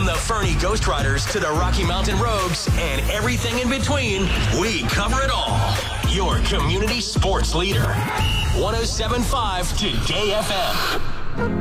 From the Fernie Ghost Riders to the Rocky Mountain Rogues and everything in between, we cover it all. Your community sports leader. 107.5 Today FM.